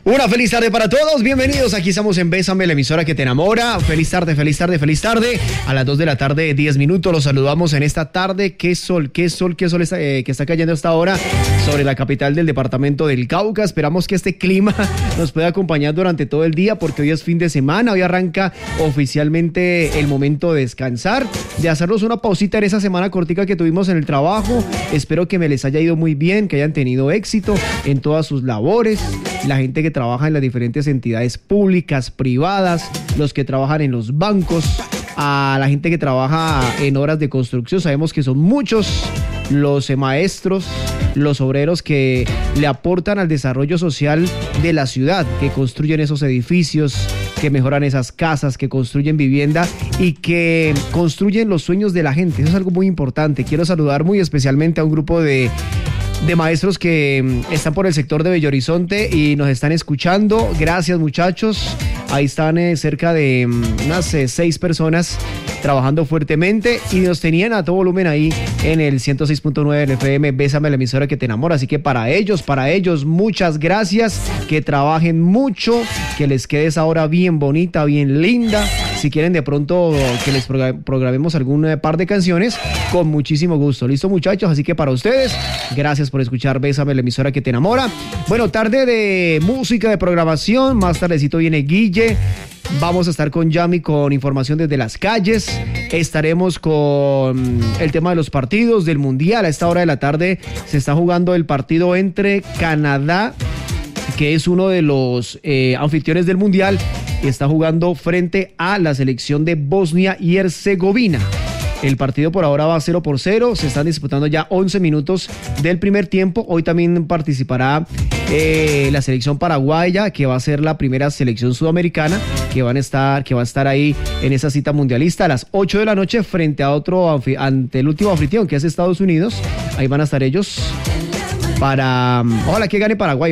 Una feliz tarde para todos, bienvenidos, aquí estamos en Bésame, la emisora que te enamora. Feliz tarde, feliz tarde, feliz tarde. A las 2 de la tarde, 10 minutos, los saludamos en esta tarde. Qué sol está, que está cayendo hasta ahora sobre la capital del departamento del Cauca. Esperamos que este clima nos pueda acompañar durante todo el día, porque hoy es fin de semana, hoy arranca oficialmente el momento de descansar, de hacernos una pausita en esa semana cortica que tuvimos en el trabajo. Espero que me les haya ido muy bien, que hayan tenido éxito en todas sus labores. La gente que trabaja en las diferentes entidades públicas, privadas, los que trabajan en los bancos, a la gente que trabaja en obras de construcción. Sabemos que son muchos los maestros, los obreros que le aportan al desarrollo social de la ciudad, que construyen esos edificios, que mejoran esas casas, que construyen vivienda y que construyen los sueños de la gente. Eso es algo muy importante. Quiero saludar muy especialmente a un grupo de maestros que están por el sector de Bello Horizonte y nos están escuchando. Gracias, muchachos. Ahí están cerca de unas 6 personas trabajando fuertemente y nos tenían a todo volumen ahí en el 106.9 en FM. Bésame, la emisora que te enamora. Así que para ellos, muchas gracias. Que trabajen mucho, que les quede esa hora bien bonita, bien linda. Si quieren de pronto que les programemos algún par de canciones, con muchísimo gusto. ¿Listo, muchachos? Así que para ustedes, gracias por escuchar Bésame, la emisora que te enamora. Bueno, tarde de música, de programación. Más tardecito viene Guille. Vamos a estar con Yami con información desde las calles. Estaremos con el tema de los partidos del Mundial. A esta hora de la tarde se está jugando el partido entre Canadá, que es uno de los anfitriones del Mundial, y está jugando frente a la selección de Bosnia y Herzegovina. El partido por ahora va 0-0, se están disputando ya 11 minutos del primer tiempo. Hoy también participará la selección paraguaya, que va a ser la primera selección sudamericana que va a estar ahí en esa cita mundialista a las 8 de la noche frente a ante el último anfitrión, que es Estados Unidos. Ahí van a estar ellos ojalá que gane Paraguay,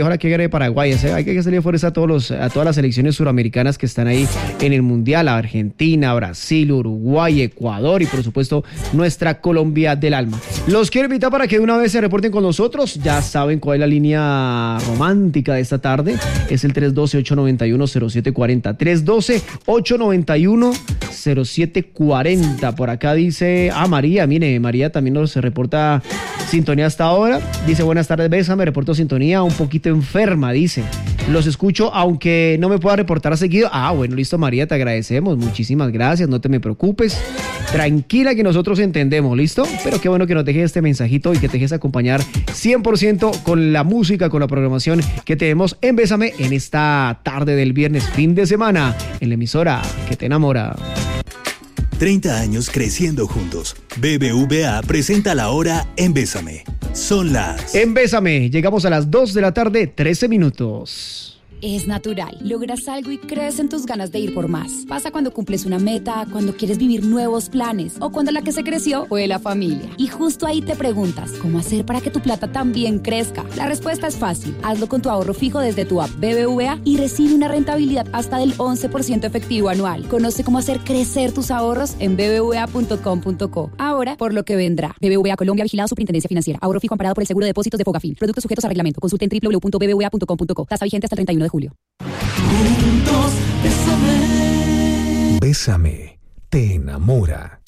hay que salir fuerza a todas las selecciones suramericanas que están ahí en el Mundial: Argentina, Brasil, Uruguay, Ecuador y por supuesto nuestra Colombia del alma. Los quiero invitar para que de una vez se reporten con nosotros. Ya saben cuál es la línea romántica de esta tarde, es el 312-891-0740, 312-891-0740. Por acá dice María, mire, María también nos reporta sintonía hasta ahora. Dice: buenas tardes, Bésame, reporto sintonía, un poquito enferma, dice. Los escucho aunque no me pueda reportar seguido. Bueno, listo, María, te agradecemos, muchísimas gracias, no te me preocupes. Tranquila que nosotros entendemos, ¿listo? Pero qué bueno que nos dejes este mensajito y que te dejes acompañar 100% con la música, con la programación que tenemos en Bésame en esta tarde del viernes, fin de semana, en la emisora que te enamora. 30 años creciendo juntos. BBVA presenta la hora en Bésame. Son las... En Bésame, llegamos a las 2 de la tarde, 13 minutos. Es natural. Logras algo y crees en tus ganas de ir por más. Pasa cuando cumples una meta, cuando quieres vivir nuevos planes o cuando la que se creció fue la familia. Y justo ahí te preguntas, ¿cómo hacer para que tu plata también crezca? La respuesta es fácil. Hazlo con tu ahorro fijo desde tu app BBVA y recibe una rentabilidad hasta del 11% efectivo anual. Conoce cómo hacer crecer tus ahorros en bbva.com.co. Ahora, por lo que vendrá. BBVA Colombia, vigilado Superintendencia Financiera. Ahorro fijo amparado por el seguro de depósitos de Fogafín. Productos sujetos a reglamento. Consulte en www.bbva.com.co. Tasa vigente hasta el 31 de julio. Juntos, bésame. Bésame, te enamora.